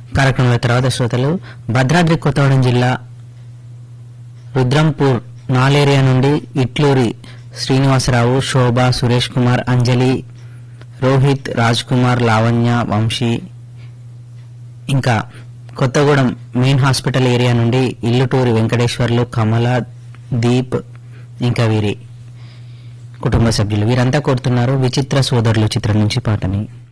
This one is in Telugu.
కార్యక్రమంలో తర్వాత శ్రోతలు భద్రాద్రి కొత్తగూడెం జిల్లా రుద్రంపూర్ నాలేరియా నుండి ఇట్లూరి శ్రీనివాసరావు, శోభ, సురేష్ కుమార్, అంజలి, రోహిత్, రాజ్ కుమార్, లావణ్య, వంశీ, ఇంకా కొత్తగూడెం మెయిన్ హాస్పిటల్ ఏరియా నుండి ఇల్లుటూరి వెంకటేశ్వర్లు, కమల, దీప్, ఇంకా వీరి కుటుంబ సభ్యులు వీరంతా కోరుతున్నారు విచిత్ర సోదరులు చిత్రం నుంచి పాటని.